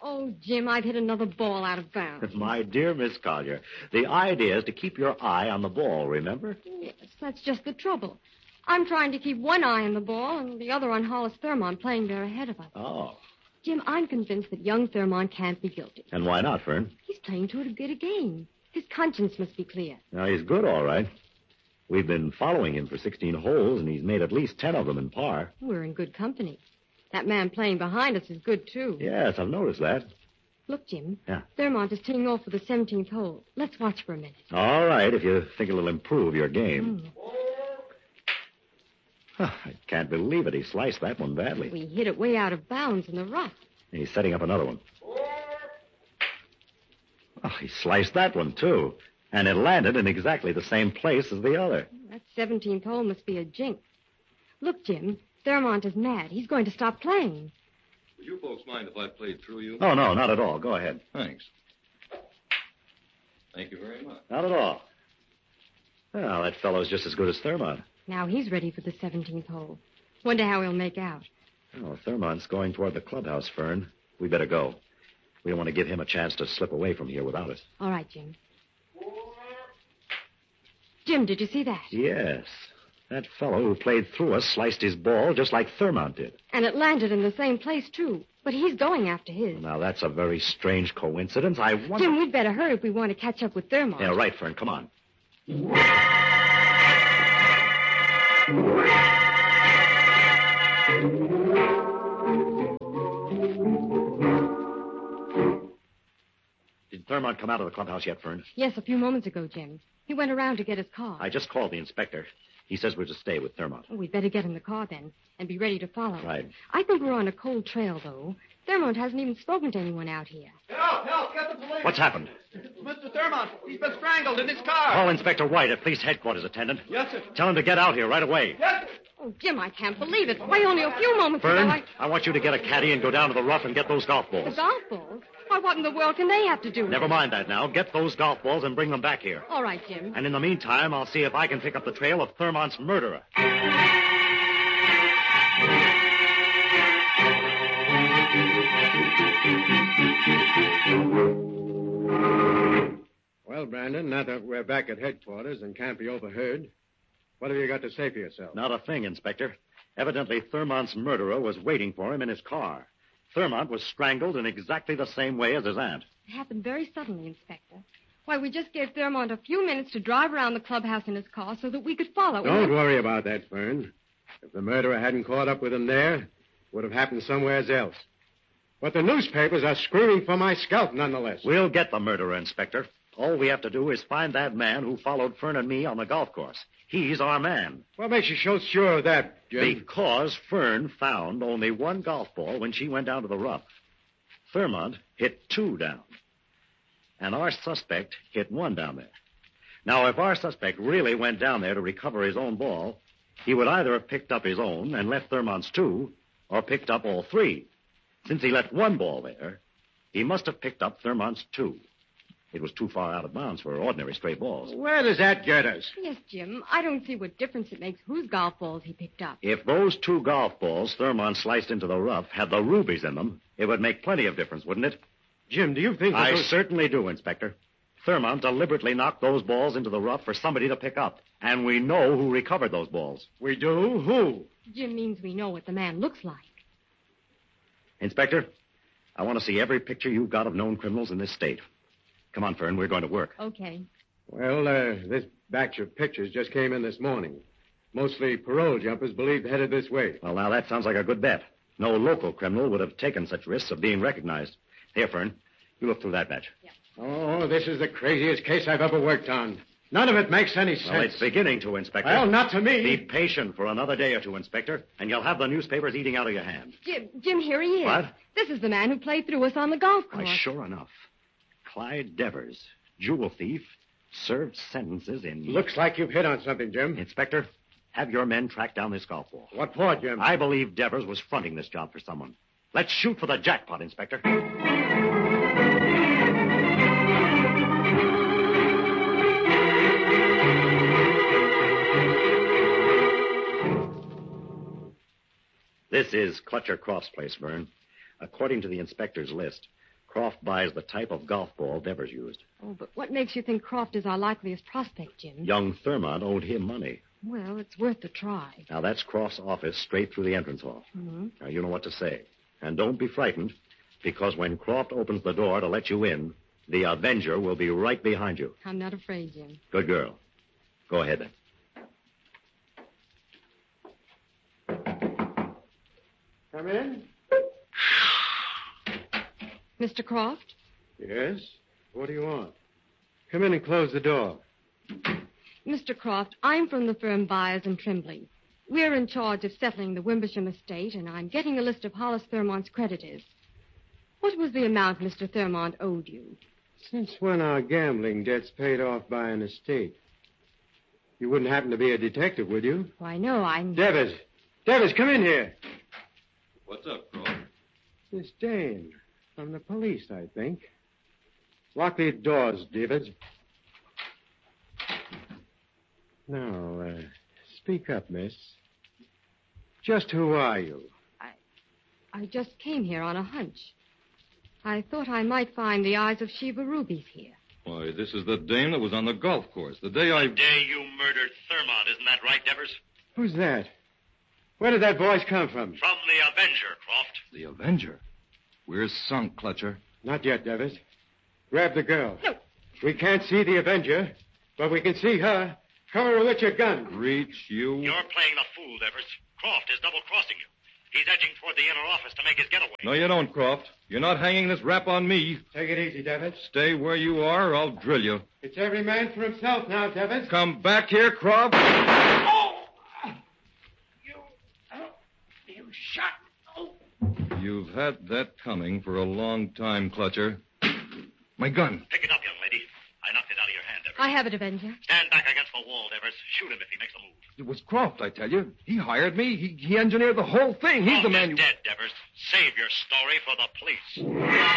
Oh, Jim, I've hit another ball out of bounds. My dear Miss Collier, the idea is to keep your eye on the ball, remember? Yes, that's just the trouble. I'm trying to keep one eye on the ball and the other on Hollis Thurmont playing there ahead of us. Oh. Jim, I'm convinced that young Thurmont can't be guilty. And why not, Fern? He's playing too good a game. His conscience must be clear. Now, he's good, all right. We've been following him for 16 holes, and he's made at least 10 of them in par. We're in good company. That man playing behind us is good, too. Yes, I've noticed that. Look, Jim. Yeah? Thurmont is teeing off for the 17th hole. Let's watch for a minute. All right, if you think it'll improve your game. I can't believe it. He sliced that one badly. We hit it way out of bounds in the rough. And he's setting up another one. Oh, he sliced that one, too. And it landed in exactly the same place as the other. That 17th hole must be a jinx. Look, Jim, Thurmont is mad. He's going to stop playing. Would you folks mind if I played through you? Oh, no, not at all. Go ahead. Thanks. Thank you very much. Not at all. Well, that fellow's just as good as Thurmont. Now he's ready for the 17th hole. Wonder how he'll make out. Oh, Thurmont's going toward the clubhouse, Fern. We better go. We don't want to give him a chance to slip away from here without us. All right, Jim. Jim, did you see that? Yes. That fellow who played through us sliced his ball just like Thurmont did. And it landed in the same place, too. But he's going after his. Now, that's a very strange coincidence. I wonder... Jim, we'd better hurry if we want to catch up with Thurmont. Yeah, right, Fern. Come on. Did Thurmont come out of the clubhouse yet, Fern? Yes, a few moments ago, Jim. He went around to get his car. I just called the inspector. He says we're to stay with Thurmont. Oh, we'd better get in the car, then, and be ready to follow. Right. I think we're on a cold trail, though. Thurmont hasn't even spoken to anyone out here. Help, get the police. What's happened? Mr. Thurmont, he's been strangled in his car. Call Inspector White at police headquarters, attendant. Yes, sir. Tell him to get out here right away. Yes, sir. Oh, Jim, I can't believe it. Why, only a few moments Fern, ago, I want you to get a caddy and go down to the rough and get those golf The balls. golf balls? Why, what in the world can they have to do with Never it? mind that now. Get those golf balls and bring them back here. All right, Jim. And in the meantime, I'll see if I can pick up the trail of Thurmont's murderer. Well, Brandon, now that we're back at headquarters and can't be overheard, what have you got to say for yourself? Not a thing, Inspector. Evidently, Thurmont's murderer was waiting for him in his car. Thurmont was strangled in exactly the same way as his aunt. It happened very suddenly, Inspector. Why, we just gave Thurmont a few minutes to drive around the clubhouse in his car so that we could follow him. Don't worry about that, Fern. If the murderer hadn't caught up with him there, it would have happened somewhere else. But the newspapers are screaming for my scalp nonetheless. We'll get the murderer, Inspector. All we have to do is find that man who followed Fern and me on the golf course. He's our man. What makes you so sure of that, Jim? Because Fern found only one golf ball when she went down to the rough. Thurmont hit two down. And our suspect hit one down there. Now, if our suspect really went down there to recover his own ball, he would either have picked up his own and left Thurmont's two, or picked up all three. Since he left one ball there, he must have picked up Thurmont's two. It was too far out of bounds for ordinary stray balls. Where does that get us? Yes, Jim. I don't see what difference it makes whose golf balls he picked up. If those two golf balls Thurmont sliced into the rough had the rubies in them, it would make plenty of difference, wouldn't it? Jim, do you think that I those... certainly do, Inspector. Thurmont deliberately knocked those balls into the rough for somebody to pick up. And we know who recovered those balls. We do? Who? Jim means we know what the man looks like. Inspector, I want to see every picture you've got of known criminals in this state. Come on, Fern, we're going to work. Okay. Well, this batch of pictures just came in this morning. Mostly parole jumpers believed headed this way. Well, now that sounds like a good bet. No local criminal would have taken such risks of being recognized. Here, Fern, you look through that batch. Yeah. Oh, this is the craziest case I've ever worked on. None of it makes any sense. Well, it's beginning to, Inspector. Well, not to me. Be patient for another day or two, Inspector, and you'll have the newspapers eating out of your hand. Jim, here he is. What? This is the man who played through us on the golf course. Why, sure enough. Clyde Devers, jewel thief, served sentences in... Looks like you've hit on something, Jim. Inspector, have your men track down this golf ball. What for, Jim? I believe Devers was fronting this job for someone. Let's shoot for the jackpot, Inspector. This is Clutcher Croft's place, Vern. According to the inspector's list, Croft buys the type of golf ball Devers used. Oh, but what makes you think Croft is our likeliest prospect, Jim? Young Thurmont owed him money. Well, it's worth the try. Now, that's Croft's office straight through the entrance hall. Mm-hmm. Now, you know what to say. And don't be frightened, because when Croft opens the door to let you in, the Avenger will be right behind you. I'm not afraid, Jim. Good girl. Go ahead, then. Come in. Mr. Croft? Yes? What do you want? Come in and close the door. Mr. Croft, I'm from the firm Byers and Tremblay. We're in charge of settling the Wimbersham estate, and I'm getting a list of Hollis Thurmont's creditors. What was the amount Mr. Thurmont owed you? Since when are gambling debts paid off by an estate? You wouldn't happen to be a detective, would you? Why, no, I'm... Devers! Devers, come in here. What's up, Croft? Miss Dane. From the police, I think. Lock these doors, Devers. Now, speak up, miss. Just who are you? I just came here on a hunch. I thought I might find the eyes of Sheba Rubies here. Why, this is the dame that was on the golf course. The day I... The day you murdered Thurmont, isn't that right, Devers? Who's that? Where did that voice come from? From the Avenger, Croft. The Avenger? We're sunk, Clutcher. Not yet, Devers. Grab the girl. No. We can't see the Avenger, but we can see her. Cover her with your gun. Reach, you... You're playing the fool, Devers. Croft is double-crossing you. He's edging toward the inner office to make his getaway. No, you don't, Croft. You're not hanging this rap on me. Take it easy, Devers. Stay where you are, or I'll drill you. It's every man for himself now, Devers. Come back here, Croft. You shot. Oh. You've had that coming for a long time, Clutcher. My gun. Pick it up, young lady. I knocked it out of your hand, Devers. I have it, Avenger. Stand back against the wall, Devers. Shoot him if he makes a move. It was Croft, I tell you. He hired me. He engineered the whole thing. He's the man you... Dead, Devers. Save your story for the police.